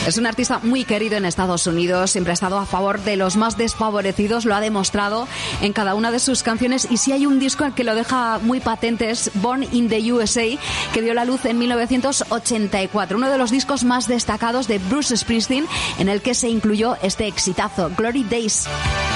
Es un artista muy querido en Estados Unidos, siempre ha estado a favor de los más desfavorecidos, lo ha demostrado en cada una de sus canciones, y si hay un disco que lo deja muy patente es Born in the USA, que dio la luz en 1984, uno de los discos más destacados de Bruce Springsteen, en el que se incluyó este exitazo, Glory Days.